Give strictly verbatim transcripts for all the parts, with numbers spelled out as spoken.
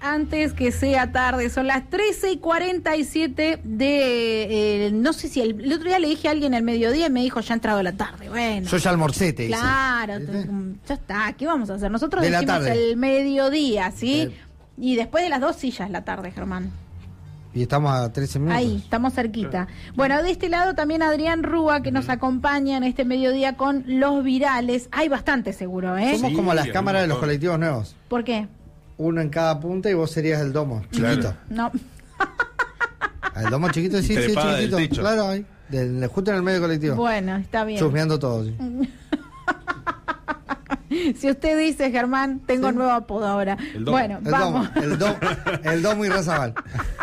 antes que sea tarde. Son las trece y cuarenta y siete de... Eh, no sé si el, el otro día le dije a alguien al mediodía y me dijo, ya ha entrado la tarde. Bueno. Yo ya almorcé, te dice. Claro, te, ya está. ¿Qué vamos a hacer? Nosotros de decimos el mediodía, ¿sí? Eh. Y después de las dos, sí, ya es la tarde, Germán. Y estamos a trece minutos. Ahí, estamos cerquita. Bueno, de este lado también Adrián Rúa, que nos acompaña en este mediodía con los virales. Hay bastante seguro, ¿eh? Somos Sí, como las hay cámaras de un los montón. colectivos nuevos. ¿Por qué? Uno en cada punta y vos serías el domo, Claro. chiquito. No. El domo chiquito, sí, sí, Trepada del chiquitito. techo. Claro, ahí. Del, justo en el medio del colectivo. Bueno, está bien. Chusmeando todo, sí. Si usted dice, Germán, tengo Sí. nuevo apodo ahora. El domo. Bueno, El vamos. domo, el domo, el domo y Razabal.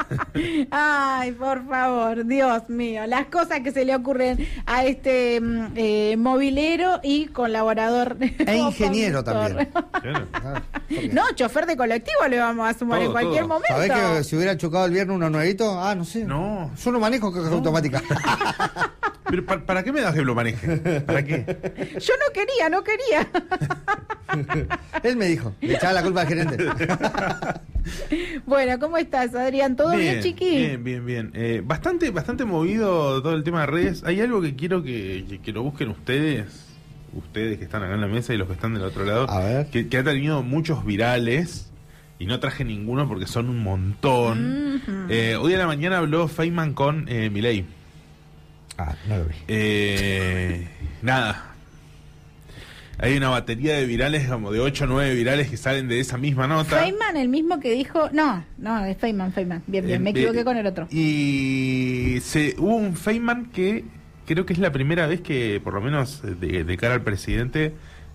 Ay, por favor, Dios mío, las cosas que se le ocurren a este mm, eh, movilero y colaborador. E ingeniero también. Claro. Claro, porque- No, chofer de colectivo le vamos a sumar Todo, en cualquier todo. momento. ¿Sabés que si hubiera chocado el viernes uno nuevito? Ah, no sé. No. Yo no manejo caja automática. Pero ¿para, ¿para qué me das que lo maneje? ¿Para qué? Yo no quería, no quería. Él me dijo, le echaba la culpa al gerente. Bueno, ¿cómo estás, Adrián? ¿Todo bien, chiqui? Bien, bien, bien. Eh, bastante, bastante movido todo el tema de redes. Hay algo que quiero que, que, que lo busquen ustedes, ustedes que están acá en la mesa y los que están del otro lado, A ver. que, que ha tenido muchos virales y no traje ninguno porque son un montón. Ujú. Eh, hoy a la mañana habló Feynman con eh, Milei. Ah, no lo vi. Eh, nada. Hay una batería de virales, como de ocho o nueve virales que salen de esa misma nota. Feynman, el mismo que dijo. No, no, es Feynman, Feynman. Bien, bien, me Eh, equivoqué eh, con el otro. Y se, hubo un Feynman que creo que es la primera vez que, por lo menos de, de cara al presidente,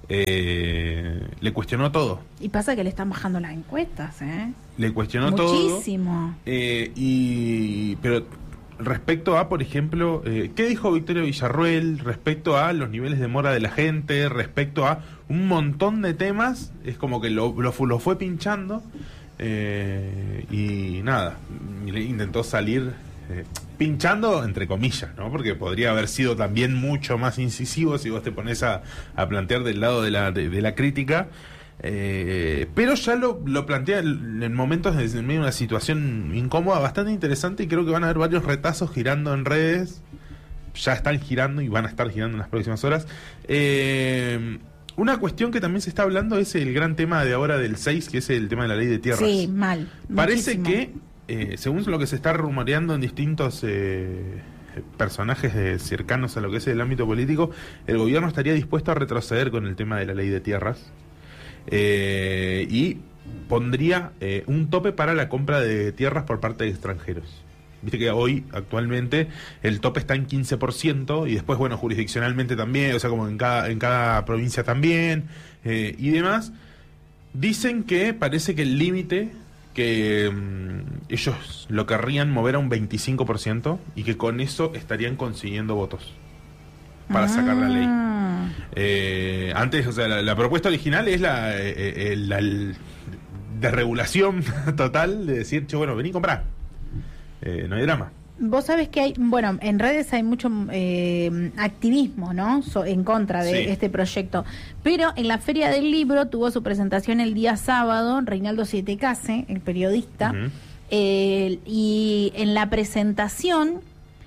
eh, le cuestionó todo. Y pasa que le están bajando las encuestas, ¿eh? Le cuestionó todo. Muchísimo. Eh, y pero respecto a, por ejemplo, eh, ¿qué dijo Victoria Villarruel? Respecto a los niveles de mora de la gente, respecto a un montón de temas, es como que lo, lo, fu- lo fue pinchando eh, y nada, Milei intentó salir eh, pinchando entre comillas, ¿no? Porque podría haber sido también mucho más incisivo si vos te pones a, a plantear del lado de la, de, de la crítica. Eh, pero ya lo, lo plantea en en momentos desde medio de una situación incómoda, bastante interesante, y creo que van a haber varios retazos girando en redes. Ya están girando y van a estar girando en las próximas horas. Eh, una cuestión que también se está hablando es el gran tema de ahora del seis, que es el tema de la ley de tierras. Sí, mal. Parece muchísimo. que, eh, según lo que se está rumoreando en distintos eh, personajes de- cercanos a lo que es el ámbito político, el gobierno estaría dispuesto a retroceder con el tema de la ley de tierras. Eh, y pondría eh, un tope para la compra de tierras por parte de extranjeros. Viste que hoy, actualmente, el tope está en quince por ciento y después, bueno, jurisdiccionalmente también, o sea, como en cada, en cada provincia también, eh, y demás. Dicen que parece que el límite, que mm, ellos lo querrían mover a un veinticinco por ciento y que con eso estarían consiguiendo votos para sacar la ley. Ah. Eh, antes, o sea, la, la propuesta original es la, eh, eh, la el- de regulación total, de decir, che, bueno, vení a comprar. Eh, no hay drama. Vos sabés que hay, bueno, en redes hay mucho eh, activismo, ¿no? So- en contra de Sí. este proyecto. Pero en la Feria del Libro tuvo su presentación el día sábado, Reinaldo Sietecase, el periodista, Ujú. eh, y en la presentación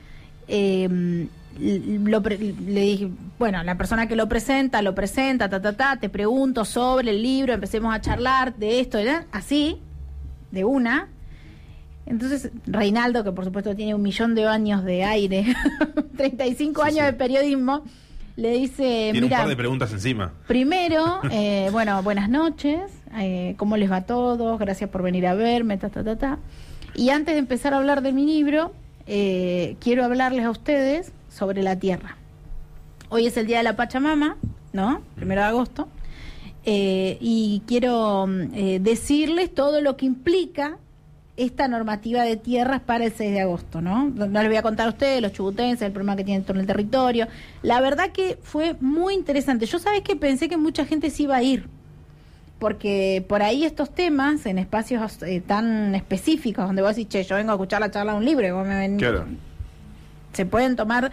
eh, lo pre- le dije, bueno, la persona que lo presenta, lo presenta, ta, ta, ta, te pregunto sobre el libro, empecemos a charlar de esto, ¿verdad? Así, de una. Entonces, Reinaldo, que por supuesto tiene un millón de años de aire, treinta y cinco Sí, años sí. de periodismo, le dice, Tiene mira, un par de preguntas encima. primero, eh, bueno, buenas noches, eh, ¿cómo les va a todos? Gracias por venir a verme, ta, ta, ta, ta. Y antes de empezar a hablar de mi libro, eh, quiero hablarles a ustedes sobre la tierra. Hoy es el Día de la Pachamama, ¿no? Primero de agosto. Eh, y quiero eh, decirles todo lo que implica esta normativa de tierras para el seis de agosto, ¿no? No les voy a contar a ustedes, los chubutenses, el problema que tienen en el territorio. La verdad que fue muy interesante. Yo, ¿sabés qué? Pensé que mucha gente se iba a ir, porque por ahí estos temas, en espacios eh, tan específicos, donde vos decís, che, yo vengo a escuchar la charla de un libro, y vos me ven- Claro. se pueden tomar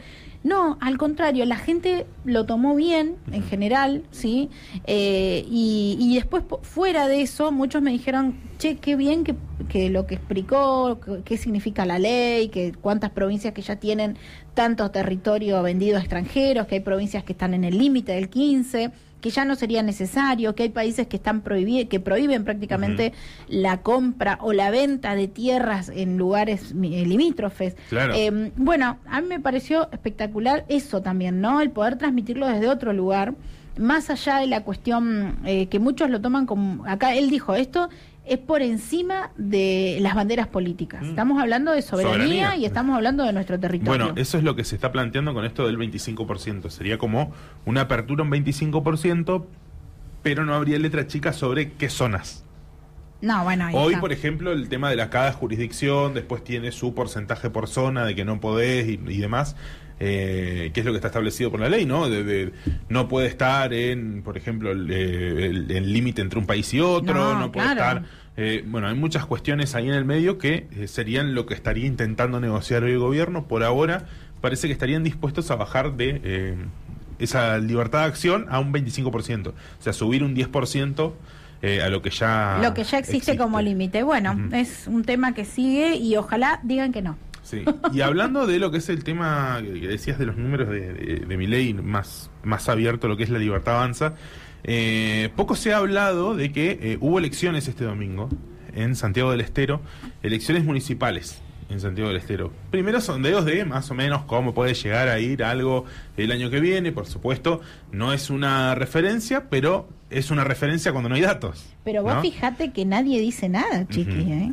No, al contrario, la gente lo tomó bien, en general, ¿sí? Eh, y, y después, fuera de eso, muchos me dijeron, che, qué bien que, que lo que explicó, que, qué significa la ley, que cuántas provincias que ya tienen tanto territorio vendido a extranjeros, que hay provincias que están en el límite del quince, que ya no sería necesario, que hay países que están prohibi- que prohíben prácticamente uh-huh. la compra o la venta de tierras en lugares eh, limítrofes. Claro. Eh, bueno, a mí me pareció espectacular eso también, ¿no? El poder transmitirlo desde otro lugar, más allá de la cuestión eh, que muchos lo toman como, acá él dijo, esto es por encima de las banderas políticas. Mm. Estamos hablando de soberanía, soberanía y estamos hablando de nuestro territorio. Bueno, eso es lo que se está planteando con esto del veinticinco por ciento. Sería como una apertura un veinticinco por ciento, pero no habría letra chica sobre qué zonas. No, bueno, ahí Hoy, está. por ejemplo, el tema de la cada jurisdicción, después tiene su porcentaje por zona de que no podés y, y demás, eh, que es lo que está establecido por la ley, ¿no? De, de, no puede estar en, por ejemplo, el límite entre un país y otro, no, no puede claro. estar... Eh, bueno, hay muchas cuestiones ahí en el medio que eh, serían lo que estaría intentando negociar hoy el gobierno. Por ahora parece que estarían dispuestos a bajar de eh, esa libertad de acción a un veinticinco por ciento, o sea, subir un diez por ciento eh, a lo que ya lo que ya existe, existe. como límite. Bueno, uh-huh. es un tema que sigue y ojalá digan que no. Sí. Y hablando de lo que es el tema que decías de los números de, de, de Milei, más, más abierto lo que es la Libertad Avanza, eh, poco se ha hablado de que eh, hubo elecciones este domingo en Santiago del Estero, elecciones municipales en Santiago del Estero. Primeros sondeos de más o menos cómo puede llegar a ir algo el año que viene, por supuesto, no es una referencia, pero es una referencia cuando no hay datos. Pero vos ¿no? Fíjate que nadie dice nada, chiqui, uh-huh. ¿eh?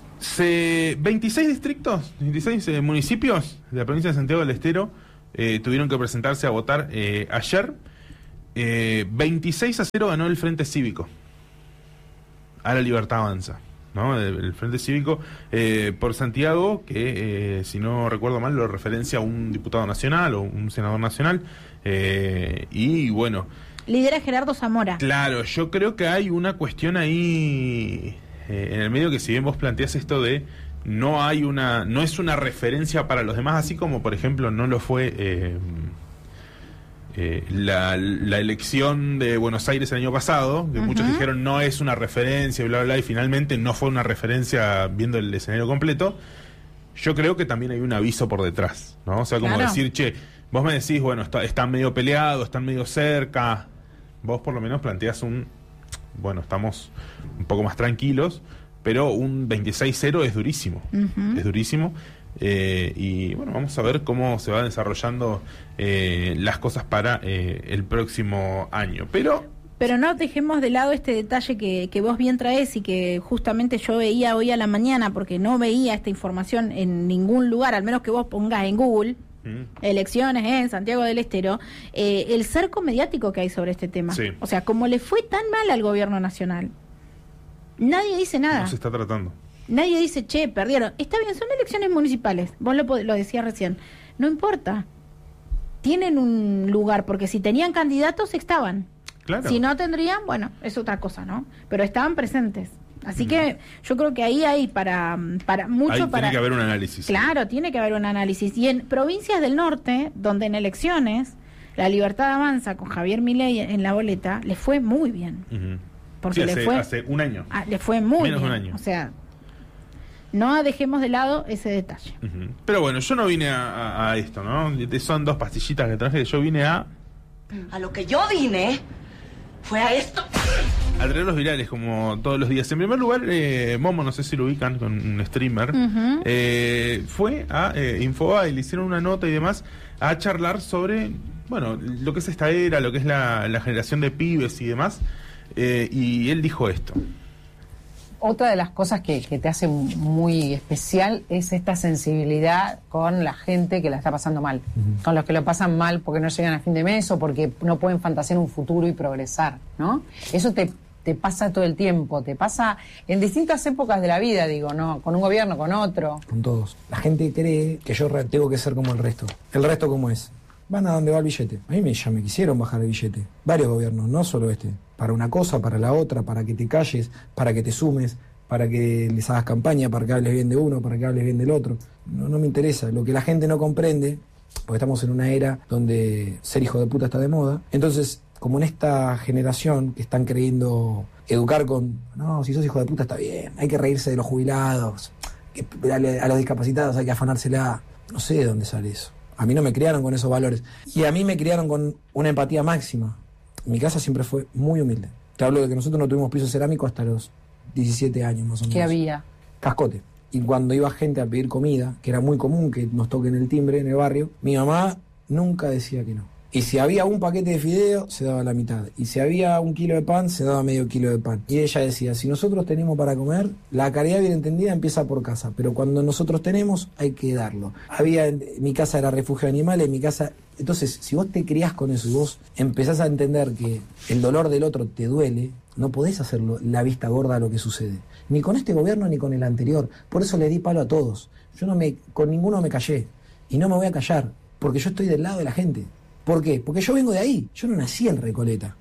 Se, veintiséis distritos, veintiséis eh, municipios de la provincia de Santiago del Estero eh, tuvieron que presentarse a votar eh, ayer. Eh, veintiséis a cero ganó el Frente Cívico a la Libertad Avanza, ¿no? El, el Frente Cívico eh, por Santiago, que eh, si no recuerdo mal lo referencia a un diputado nacional o un senador nacional, eh, y bueno, lidera Gerardo Zamora. Claro, yo creo que hay una cuestión ahí eh, en el medio, que si bien vos planteás esto de no hay una, no es una referencia para los demás, así como por ejemplo no lo fue eh, eh, la, la elección de Buenos Aires el año pasado, que uh-huh. muchos dijeron no es una referencia, bla, bla, bla, y finalmente no fue una referencia viendo el escenario completo. Yo creo que también hay un aviso por detrás, ¿no? O sea, como claro. decir, che, vos me decís, bueno, está, están medio peleados, están medio cerca, vos por lo menos planteás un, bueno, estamos un poco más tranquilos, pero un veintiséis cero es durísimo, uh-huh. es durísimo, eh, y bueno, vamos a ver cómo se van desarrollando eh, las cosas para eh, el próximo año, pero... Pero no dejemos de lado este detalle que, que vos bien traes y que justamente yo veía hoy a la mañana, porque no veía esta información en ningún lugar, al menos que vos pongas en Google, mm. elecciones en Santiago del Estero, eh, el cerco mediático que hay sobre este tema. Sí. O sea, como le fue tan mal al gobierno nacional, nadie dice nada. No se está tratando. Nadie dice, che, perdieron. Está bien, son elecciones municipales, vos lo, lo decías recién. No importa. Tienen un lugar, porque si tenían candidatos, estaban. Claro. Si no tendrían, bueno, es otra cosa, ¿no? Pero estaban presentes. Así mm. que yo creo que ahí hay para para mucho ahí para tiene que haber un análisis. Claro, tiene que haber un análisis. Y en provincias del norte, donde en elecciones la Libertad Avanza con Javier Milei en la boleta, le fue muy bien. Uh-huh. Porque sí, le hace, fue hace un año. Ah, le fue muy Menos bien. de un año. O sea, no dejemos de lado ese detalle. Uh-huh. Pero bueno, yo no vine a, a, a esto, ¿no? Son dos pastillitas que traje. Yo vine a... A lo que yo vine... fue a esto. A traer los virales, como todos los días. En primer lugar, eh, Momo, no sé si lo ubican, con un streamer, uh-huh. eh, fue a eh, Infobae, le hicieron una nota y demás, a charlar sobre, bueno, lo que es esta era, lo que es la, la generación de pibes y demás, eh, y él dijo esto. Otra de las cosas que, que te hace muy especial es esta sensibilidad con la gente que la está pasando mal, uh-huh. con los que lo pasan mal porque no llegan a fin de mes o porque no pueden fantasear un futuro y progresar, ¿no? Eso te, te pasa todo el tiempo, te pasa en distintas épocas de la vida, digo, ¿no? Con un gobierno, con otro. Con todos. La gente cree que yo tengo que ser como el resto. ¿El resto cómo es? Van a donde va el billete. A mí me, ya me quisieron bajar el billete. Varios gobiernos, no solo este. Para una cosa, para la otra, para que te calles, para que te sumes, para que les hagas campaña, para que hables bien de uno, para que hables bien del otro. No, no me interesa. Lo que la gente no comprende porque estamos en una era donde ser hijo de puta está de moda. Entonces, como en esta generación que están creyendo educar con, no, si sos hijo de puta está bien, hay que reírse de los jubilados, que a los discapacitados hay que afanársela, no sé de dónde sale eso. A mí no me criaron con esos valores. Y a mí me criaron con una empatía máxima. Mi casa siempre fue muy humilde. Te hablo de que nosotros no tuvimos piso cerámico hasta los diecisiete años más o menos. ¿Qué había? Cascote. Y cuando iba gente a pedir comida, que era muy común que nos toquen el timbre en el barrio, mi mamá nunca decía que no. Y si había un paquete de fideo, se daba la mitad. Y si había un kilo de pan, se daba medio kilo de pan. Y ella decía, si nosotros tenemos para comer, la caridad bien entendida empieza por casa. Pero cuando nosotros tenemos, hay que darlo. Había, mi casa era refugio de animales, mi casa... Entonces, si vos te criás con eso y vos empezás a entender que el dolor del otro te duele, no podés hacerlo la vista gorda a lo que sucede. Ni con este gobierno ni con el anterior. Por eso le di palo a todos. Yo no me, con ninguno me callé. Y no me voy a callar, porque yo estoy del lado de la gente. ¿Por qué? Porque yo vengo de ahí. Yo no nací en Recoleta.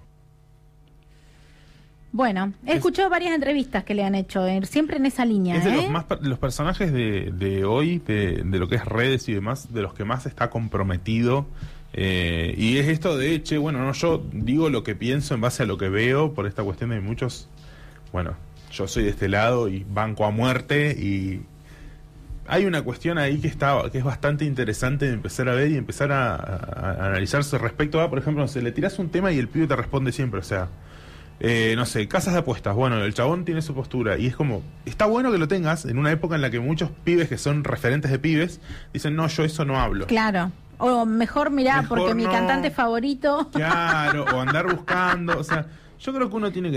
Bueno, he escuchado varias entrevistas que le han hecho, eh, siempre en esa línea. Es de ¿eh? los, más, los personajes de, de hoy, de, de lo que es redes y demás, de los que más está comprometido. Eh, y es esto de, che, bueno, no, yo digo lo que pienso en base a lo que veo, por esta cuestión de muchos, bueno, yo soy de este lado y banco a muerte, y hay una cuestión ahí que está que es bastante interesante de empezar a ver y empezar a, a, a analizarse respecto a, por ejemplo, no sé, le tirás un tema y el pibe te responde siempre, o sea, eh, no sé, casas de apuestas, bueno, el chabón tiene su postura y es como, está bueno que lo tengas en una época en la que muchos pibes que son referentes de pibes dicen, no, yo eso no hablo. Claro. O mejor mirá, Mejor porque mi no. cantante favorito... Claro, o andar buscando, o sea, yo creo que uno tiene que